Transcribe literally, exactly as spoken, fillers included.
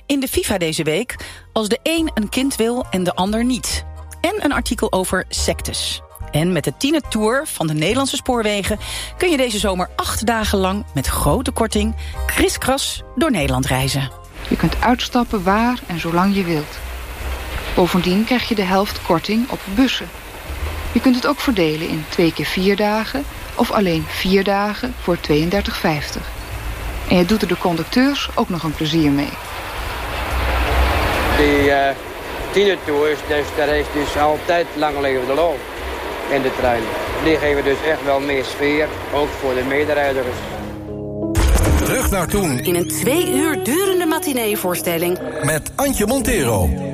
In de FIFA deze week: als de een een kind wil en de ander niet. En een artikel over sectes. En met de Tienertour van de Nederlandse Spoorwegen kun je deze zomer acht dagen lang met grote korting kriskras door Nederland reizen. Je kunt uitstappen waar en zolang je wilt. Bovendien krijg je de helft korting op bussen. Je kunt het ook verdelen in twee keer vier dagen of alleen vier dagen voor tweeëndertig vijftig. En je doet er de conducteurs ook nog een plezier mee. Die uh, Tienertours, dus, daar is dus altijd lang levende loon in de trein. Die geven dus echt wel meer sfeer, ook voor de mederijders. Terug naar toen. In een twee uur durende matineevoorstelling Met Antje Montero.